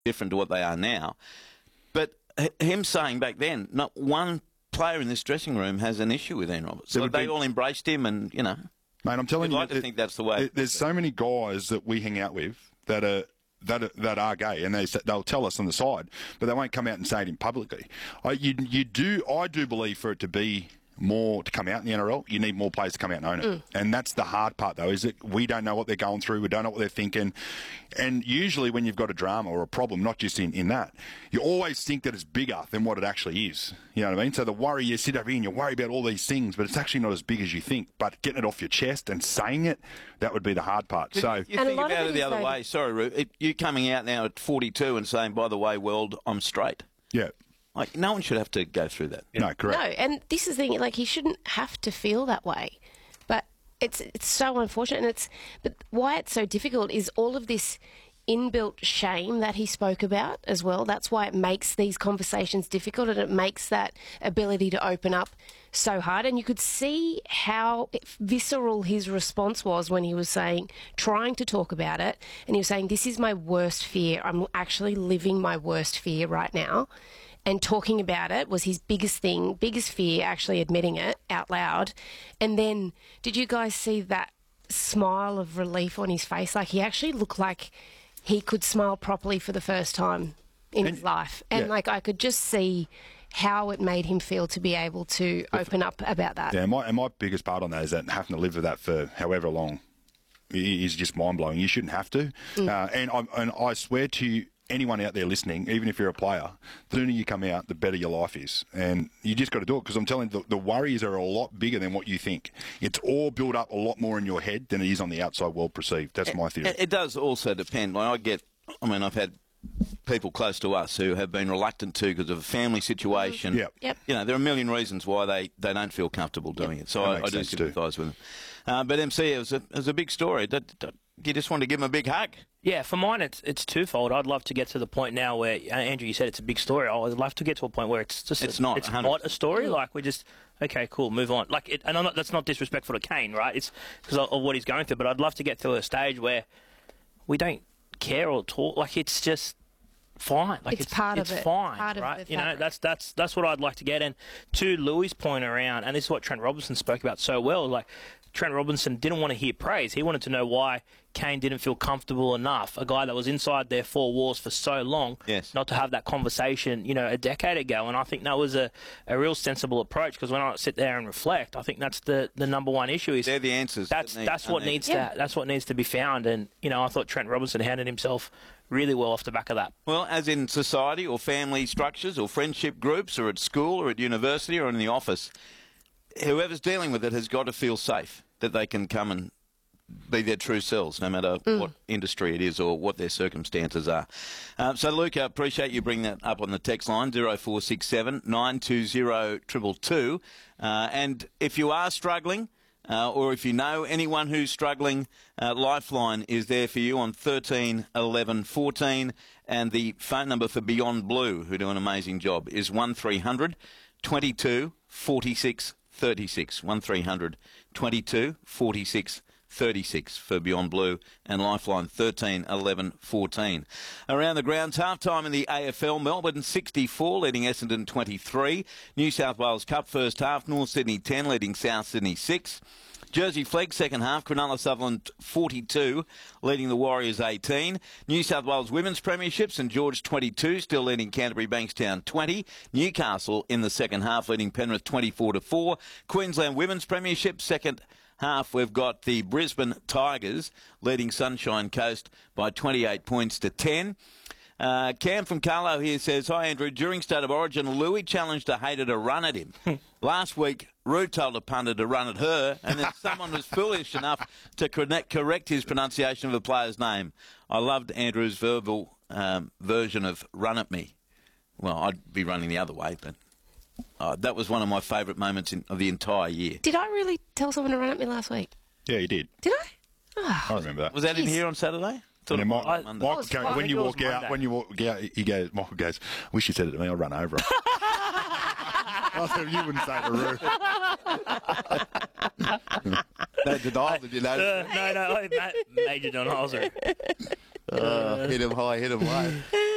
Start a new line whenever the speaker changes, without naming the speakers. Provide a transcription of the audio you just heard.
different to what they are now. But him saying back then, not one player in this dressing room has an issue with Ian Roberts. So they all embraced him, and
Mate, I'm telling you,
I'd like to think that's the way.
There's so many guys that we hang out with that are gay, and they'll tell us on the side, but they won't come out and say it publicly. I do believe for it to be more to come out in the NRL, you need more players to come out and own it. And that's the hard part, though, is that we don't know what they're going through, we don't know what they're thinking. And usually when you've got a drama or a problem, not just in that, you always think that it's bigger than what it actually is. You know what I mean? So the worry, you sit over here and you worry about all these things, but it's actually not as big as you think. But getting it off your chest and saying it, that would be the hard part. So
you think about it the other way. Sorry, Ru, you coming out now at 42 and saying, by the way, world, I'm straight.
Yeah.
Like, no one should have to go through that.
No, correct.
No, and this is the thing, like, he shouldn't have to feel that way. But it's so unfortunate. And but why it's so difficult is all of this inbuilt shame that he spoke about as well. That's why it makes these conversations difficult, and it makes that ability to open up so hard. And you could see how visceral his response was when he was trying to talk about it, and he was saying, this is my worst fear. I'm actually living my worst fear right now. And talking about it was his biggest fear, actually admitting it out loud. And then, did you guys see that smile of relief on his face? Like, he actually looked like he could smile properly for the first time in his life. And, I could just see how it made him feel to be able to open up about that.
Yeah, my biggest part on that is that having to live with that for however long is just mind-blowing. You shouldn't have to. And I swear to you, anyone out there listening, even if you're a player, the sooner you come out, the better your life is. And you just got to do it, because I'm telling you, the worries are a lot bigger than what you think. It's all built up a lot more in your head than it is on the outside world perceived. That's my theory.
It does also depend. I've had people close to us who have been reluctant to because of a family situation.
Yep.
You know, there are a million reasons why they don't feel comfortable doing it. So I do sympathise with them. But MC, it was a big story. You just want to give him a big hug.
Yeah, for mine, it's twofold. I'd love to get to the point now where, Andrew, you said it's a big story. I'd love to get to a point where it's not a story. Like, we're just, okay, cool, move on. Like, that's not disrespectful to Kane, right? It's because of what he's going through. But I'd love to get to a stage where we don't care or talk. Like, it's just fine. Like, it's
part of it.
It's fine,
part
right?
Of
you know, that's what I'd like to get. And to Louis' point around, and this is what Trent Robinson spoke about so well, like, Trent Robinson didn't want to hear praise. He wanted to know why Kane didn't feel comfortable enough, a guy that was inside their four walls for so long, not to have that conversation, a decade ago. And I think that was a real sensible approach, because when I sit there and reflect, I think that's the number one issue. Is
they're the answers.
That's what needs to be found. And I thought Trent Robinson handled himself really well off the back of that.
Well, as in society or family structures or friendship groups or at school or at university or in the office, whoever's dealing with it has got to feel safe that they can come and be their true selves, no matter what industry it is or what their circumstances are. So, Luca, appreciate you bringing that up on the text line, 0467 920 222. And if you are struggling, or if you know anyone who's struggling, Lifeline is there for you on 13 11 14. And the phone number for Beyond Blue, who do an amazing job, is 1300 22 46 36. 1300 22 46 36 for Beyond Blue, and Lifeline 13 11 14. Around the grounds, half-time in the AFL, Melbourne 64 leading Essendon 23. New South Wales Cup first half, North Sydney 10 leading South Sydney 6. Jersey Flegg second half, Cronulla Sutherland 42 leading the Warriors 18. New South Wales Women's Premiership, St George 22 still leading Canterbury Bankstown 20. Newcastle in the second half leading Penrith 24-4. Queensland Women's Premiership second half, we've got the Brisbane Tigers leading Sunshine Coast by 28 points to 10. Cam from Carlo here says, hi Andrew, during State of Origin, Louis challenged a hater to run at him. Last week, Rue told a punter to run at her, and then someone was foolish enough to correct his pronunciation of a player's name. I loved Andrew's verbal version of run at me. Well, I'd be running the other way, but that was one of my favourite moments of the entire year.
Did I really tell someone to run at me last week?
Yeah, you did.
Did I? Oh.
I remember that.
Was that in here on Saturday?
And Michael, when you walk out, Michael goes, wish you said it to me, I'll run over him. I said, you wouldn't say to Roo.
No denial, did you know?
No, Major Don Holzer.
Hit him high, hit him low.